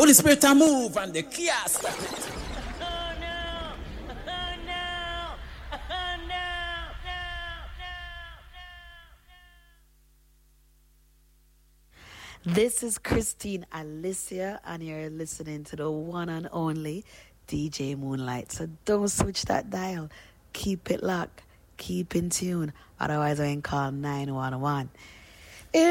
Holy Spirit a move and the chaos stop it. This is Christine Alicia, and you're listening to the one and only DJ Moonlight. So don't switch that dial. Keep it locked. Keep in tune. Otherwise, I can call 911.